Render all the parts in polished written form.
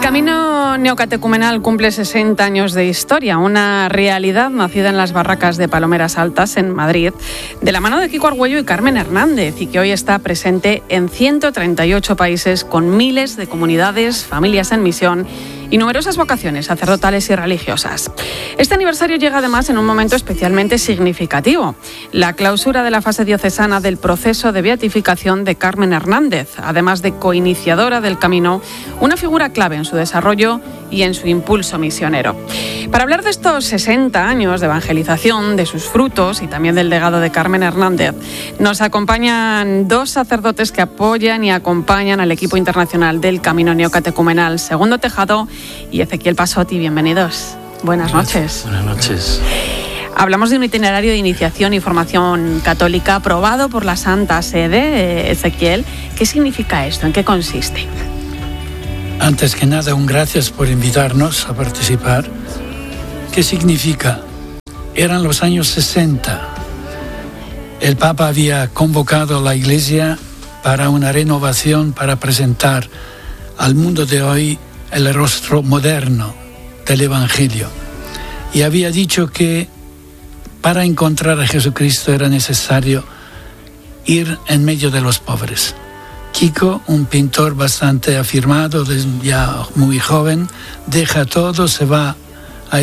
Camino Neocatecumenal cumple 60 años de historia, una realidad nacida en las barracas de Palomeras Altas, en Madrid, de la mano de Kiko Argüello y Carmen Hernández, y que hoy está presente en 138 países, con miles de comunidades, familias en misión y numerosas vocaciones sacerdotales y religiosas. Este aniversario llega además en un momento especialmente significativo: la clausura de la fase diocesana del proceso de beatificación de Carmen Hernández, además de coiniciadora del camino, una figura clave en su desarrollo y en su impulso misionero. Para hablar de estos 60 años de evangelización, de sus frutos y también del legado de Carmen Hernández, nos acompañan dos sacerdotes que apoyan y acompañan al equipo internacional del Camino Neocatecumenal, Segundo Tejado y Ezequiel Pasotti. Bienvenidos. Buenas noches. Buenas noches. Hablamos de un itinerario de iniciación y formación católica aprobado por la Santa Sede. Ezequiel, ¿qué significa esto? ¿En qué consiste? Antes que nada, un gracias por invitarnos a participar. ¿Qué significa? Eran los años 60. El Papa había convocado a la Iglesia para una renovación, para presentar al mundo de hoy el rostro moderno del Evangelio. Y había dicho que para encontrar a Jesucristo era necesario ir en medio de los pobres. Kiko, un pintor bastante afirmado, ya muy joven, deja todo, se va a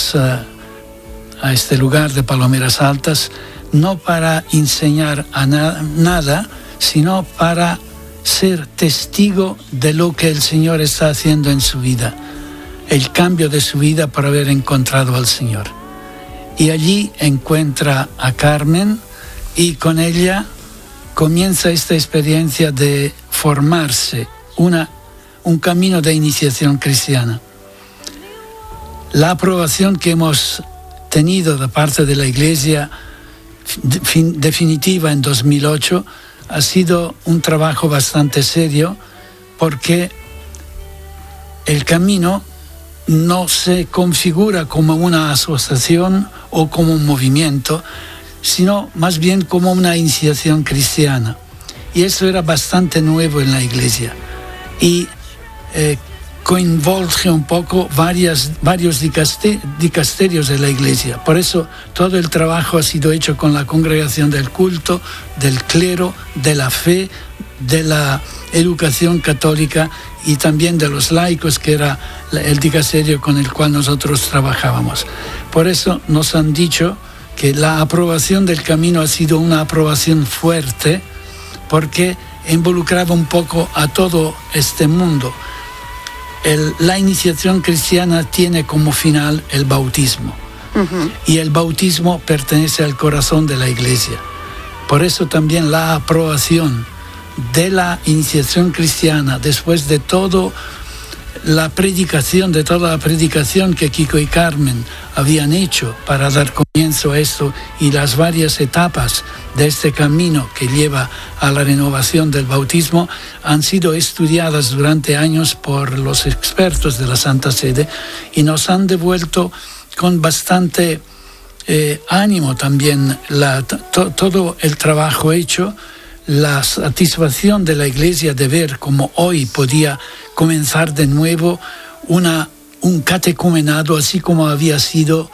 este lugar de Palomeras Altas, no para enseñar a nada, sino para ser testigo de lo que el Señor está haciendo en su vida, el cambio de su vida por haber encontrado al Señor. Y allí encuentra a Carmen y con ella comienza esta experiencia de formarse, un camino de iniciación cristiana. La aprobación que hemos tenido de parte de la Iglesia definitiva en 2008 ha sido un trabajo bastante serio, porque el camino no se configura como una asociación o como un movimiento, sino más bien como una iniciación cristiana. Y eso era bastante nuevo en la Iglesia. Y coinvolge un poco varios dicasterios de la Iglesia. Por eso todo el trabajo ha sido hecho con la congregación del culto, del clero, de la fe, de la educación católica y también de los laicos, que era el dicasterio con el cual nosotros trabajábamos. Por eso nos han dicho que la aprobación del camino ha sido una aprobación fuerte, porque involucraba un poco a todo este mundo. La iniciación cristiana tiene como final el bautismo. Uh-huh. Y el bautismo pertenece al corazón de la Iglesia. Por eso también la aprobación de la iniciación cristiana, después de toda la predicación que Kiko y Carmen habían hecho para dar comienzo a esto, y las varias etapas de este camino que lleva a la renovación del bautismo, han sido estudiadas durante años por los expertos de la Santa Sede y nos han devuelto con bastante ánimo también todo el trabajo hecho, la satisfacción de la Iglesia de ver cómo hoy podía comenzar de nuevo un catecumenado, así como había sido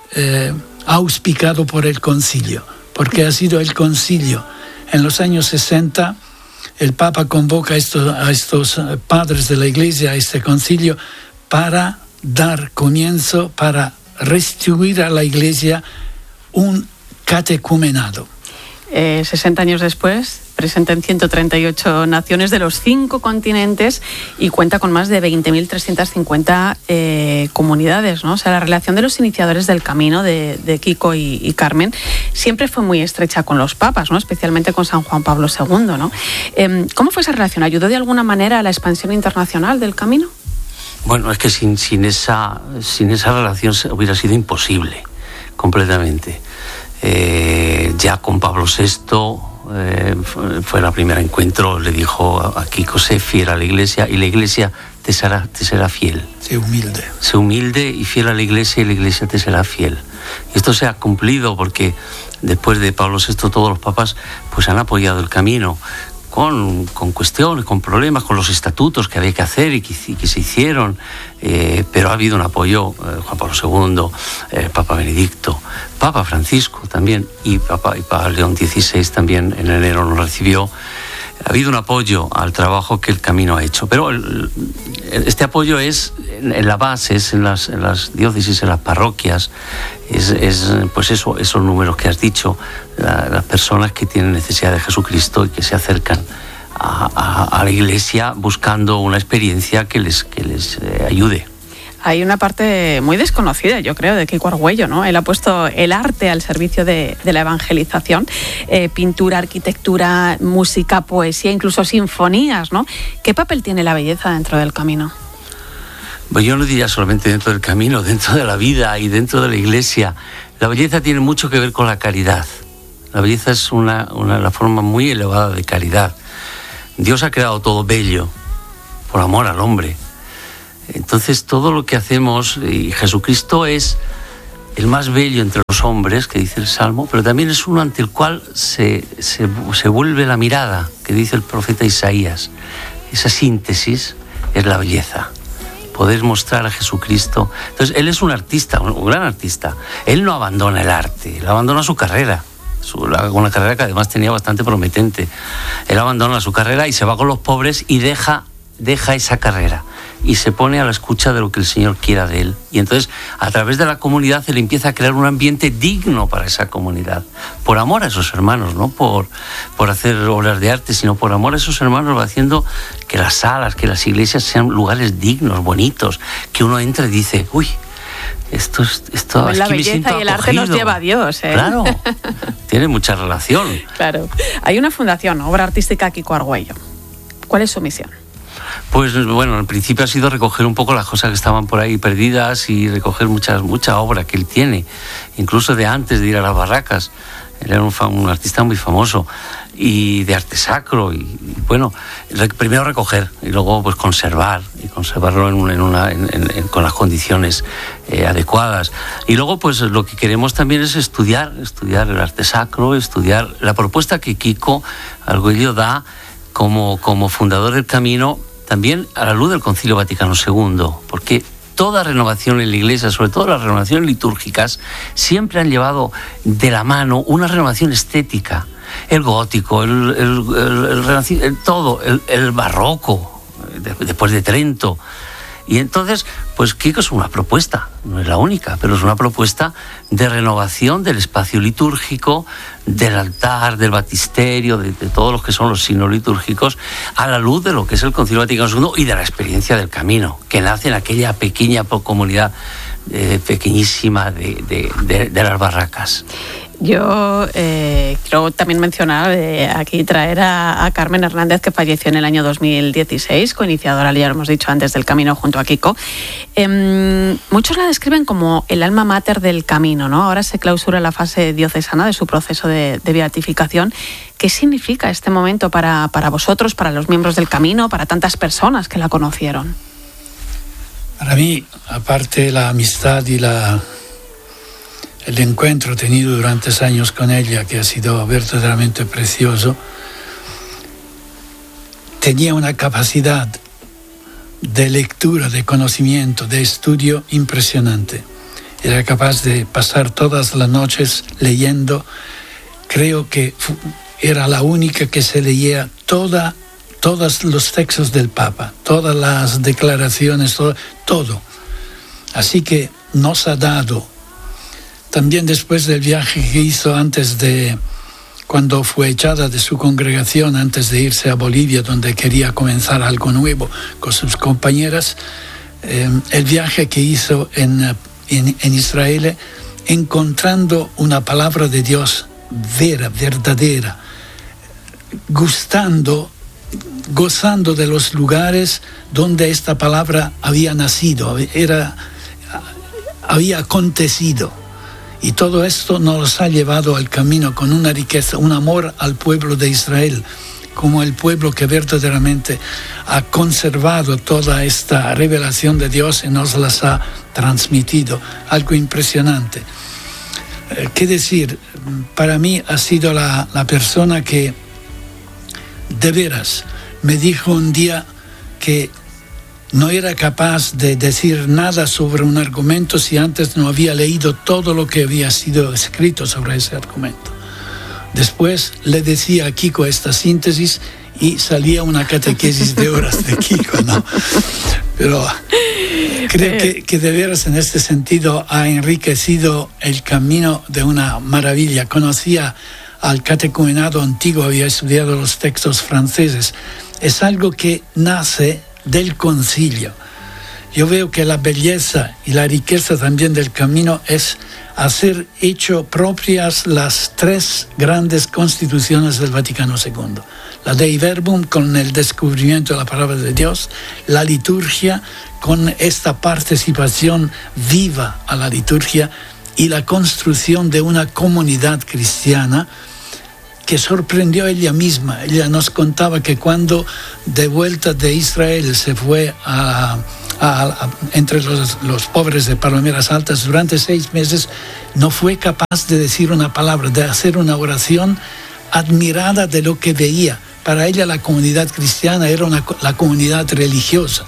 auspicado por el concilio, porque ha sido el concilio. En los años 60 el Papa convoca a estos padres de la Iglesia, a este concilio, para dar comienzo, para restituir a la Iglesia un catecumenado. 60 años después, presente en 138 naciones de los 5 continentes y cuenta con más de 20.350 comunidades, ¿no? O sea, la relación de los iniciadores del camino de Kiko y Carmen siempre fue muy estrecha con los papas, ¿no? Especialmente con San Juan Pablo II, ¿no? ¿Cómo fue esa relación? ¿Ayudó de alguna manera a la expansión internacional del camino? Bueno, es que sin esa relación hubiera sido imposible, completamente. Ya con Pablo VI fue el primer encuentro, le dijo a Kiko: sé fiel a la Iglesia y la Iglesia te será fiel. Sé humilde. Sé humilde y fiel a la Iglesia y la Iglesia te será fiel. Y esto se ha cumplido porque después de Pablo VI todos los papas pues han apoyado el camino, con cuestiones, con problemas, con los estatutos que había que hacer y que se hicieron, pero ha habido un apoyo. Juan Pablo II, Papa Benedicto, Papa Francisco también, y Papa León XVI también en enero nos recibió. Ha habido un apoyo al trabajo que el Camino ha hecho, pero este apoyo es en la base, es en las diócesis, en las parroquias, pues esos números que has dicho, las personas que tienen necesidad de Jesucristo y que se acercan a la Iglesia buscando una experiencia que les ayude. Hay una parte muy desconocida, yo creo, de Quico Argüello, ¿no? Él ha puesto el arte al servicio de la evangelización, pintura, arquitectura, música, poesía, incluso sinfonías, ¿no? ¿Qué papel tiene la belleza dentro del Camino? Pues yo no diría solamente dentro del Camino, dentro de la vida y dentro de la Iglesia. La belleza tiene mucho que ver con la caridad. La belleza es una forma muy elevada de caridad. Dios ha creado todo bello por amor al hombre. Entonces todo lo que hacemos, y Jesucristo es el más bello entre los hombres, que dice el Salmo, pero también es uno ante el cual se vuelve la mirada, que dice el profeta Isaías. Esa síntesis es la belleza, poder mostrar a Jesucristo. Entonces él es un artista, un gran artista. Él no abandona el arte, él abandona su carrera. Una carrera que además tenía bastante prometente. Él abandona su carrera y se va con los pobres y deja esa carrera y se pone a la escucha de lo que el Señor quiera de él. Y entonces, a través de la comunidad, él empieza a crear un ambiente digno para esa comunidad. Por amor a esos hermanos, no por hacer obras de arte, sino por amor a esos hermanos, va haciendo que las salas, que las iglesias sean lugares dignos, bonitos, que uno entra y dice, uy, esto pues la belleza y el arte nos lleva a Dios, ¿eh? Claro, tiene mucha relación. Claro. Hay una fundación, Obra Artística Quico Argüello. ¿Cuál es su misión? Pues bueno, en principio ha sido recoger un poco las cosas que estaban por ahí perdidas y recoger mucha obra que él tiene, incluso de antes de ir a las barracas. Él era un artista muy famoso y de arte sacro, y bueno, primero recoger y luego pues conservarlo con las condiciones adecuadas. Y luego pues lo que queremos también es estudiar el arte sacro, estudiar la propuesta que Quico Argüello da como fundador del Camino, también a la luz del Concilio Vaticano II, porque toda renovación en la Iglesia, sobre todo las renovaciones litúrgicas, siempre han llevado de la mano una renovación estética. El gótico, el barroco, después de Trento. Y entonces, pues Quico es una propuesta, no es la única, pero es una propuesta de renovación del espacio litúrgico, del altar, del baptisterio, de todos los que son los signos litúrgicos, a la luz de lo que es el Concilio Vaticano II y de la experiencia del Camino, que nace en aquella pequeña comunidad pequeñísima de las barracas. Yo quiero también mencionar, aquí traer a Carmen Hernández, que falleció en el año 2016, coiniciadora, ya lo hemos dicho antes, del Camino junto a Quico. Muchos la describen como el alma mater del Camino, ¿no? Ahora se clausura la fase diocesana de su proceso de beatificación. ¿Qué significa este momento para vosotros, para los miembros del Camino, para tantas personas que la conocieron? Para mí, aparte la amistad y el encuentro tenido durante años con ella, que ha sido verdaderamente precioso, tenía una capacidad de lectura, de conocimiento, de estudio impresionante. Era capaz de pasar todas las noches leyendo. Creo que era la única que se leía todos los textos del Papa, todas las declaraciones, todo. Así que nos ha dado. También después del viaje que hizo cuando fue echada de su congregación, antes de irse a Bolivia, donde quería comenzar algo nuevo con sus compañeras, el viaje que hizo en Israel, encontrando una palabra de Dios verdadera, gozando de los lugares donde esta palabra había nacido, había acontecido. Y todo esto nos ha llevado al Camino con una riqueza, un amor al pueblo de Israel, como el pueblo que verdaderamente ha conservado toda esta revelación de Dios y nos las ha transmitido. Algo impresionante. ¿Qué decir? Para mí ha sido la persona que de veras, me dijo un día que no era capaz de decir nada sobre un argumento si antes no había leído todo lo que había sido escrito sobre ese argumento. Después le decía a Kiko esta síntesis y salía una catequesis de horas de Kiko, ¿no? Pero creo que de veras en este sentido ha enriquecido el camino de una maravilla. Conocía al catecumenado antiguo, había estudiado los textos franceses. Es algo que nace del concilio. Yo veo que la belleza y la riqueza también del camino es hacer hecho propias las 3 grandes constituciones del Vaticano II. La Dei Verbum, con el descubrimiento de la palabra de Dios, la liturgia, con esta participación viva a la liturgia, y la construcción de una comunidad cristiana que sorprendió a ella misma. Ella nos contaba que cuando de vuelta de Israel se fue entre los pobres de Palomeras Altas, durante 6 meses no fue capaz de decir una palabra, de hacer una oración, admirada de lo que veía. Para ella la comunidad cristiana era la comunidad religiosa.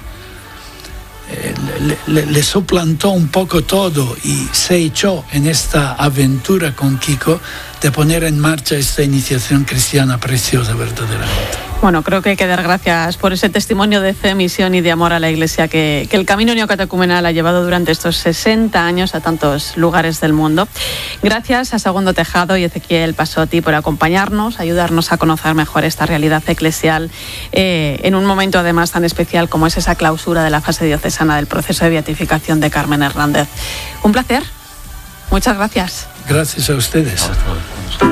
Le suplantó un poco todo y se echó en esta aventura con Kiko de poner en marcha esta iniciación cristiana preciosa verdaderamente. Bueno, creo que hay que dar gracias por ese testimonio de fe, misión y de amor a la Iglesia que el camino neocatecumenal ha llevado durante estos 60 años a tantos lugares del mundo. Gracias a Segundo Tejado y Ezequiel Pasotti por acompañarnos, ayudarnos a conocer mejor esta realidad eclesial en un momento además tan especial como es esa clausura de la fase diocesana del proceso de beatificación de Carmen Hernández. Un placer. Muchas gracias. Gracias a ustedes.